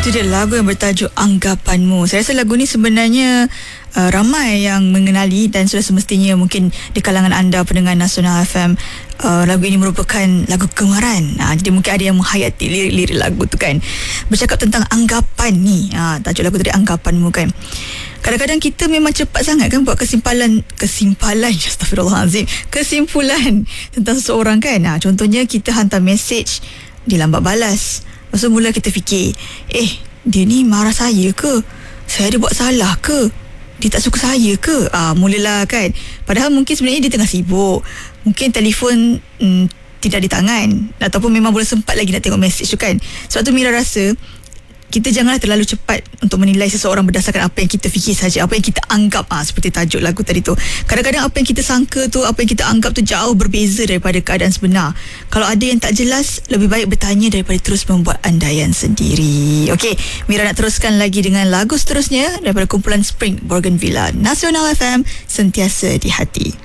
Itu dia lagu yang bertajuk Anggapanmu. Saya rasa lagu ni sebenarnya ramai yang mengenali dan sudah semestinya mungkin di kalangan anda pendengar Nasional FM, lagu ini merupakan lagu kegemaran. Jadi mungkin ada yang menghayati lirik-lirik lagu tu kan. Bercakap tentang anggapan ni, tajuk lagu tadi Anggapanmu kan. Kadang-kadang kita memang cepat sangat kan buat kesimpulan astagfirullahalazim, kesimpulan tentang seseorang kan. Contohnya kita hantar mesej, dia lambat balas. Lepas tu mula kita fikir, dia ni marah saya ke? Saya ada buat salah ke? Dia tak suka saya ke? Mulalah kan. Padahal mungkin sebenarnya dia tengah sibuk. Mungkin telefon tidak di tangan, ataupun memang boleh sempat lagi nak tengok mesej tu kan. Sebab tu Mira rasa kita janganlah terlalu cepat untuk menilai seseorang berdasarkan apa yang kita fikir saja, apa yang kita anggap. Seperti tajuk lagu tadi tu, kadang-kadang apa yang kita sangka tu, apa yang kita anggap tu jauh berbeza daripada keadaan sebenar. Kalau ada yang tak jelas, lebih baik bertanya daripada terus membuat andaian sendiri. Okey, Mira nak teruskan lagi dengan lagu seterusnya daripada kumpulan Spring Bougainvillea. Nasional FM, sentiasa di hati.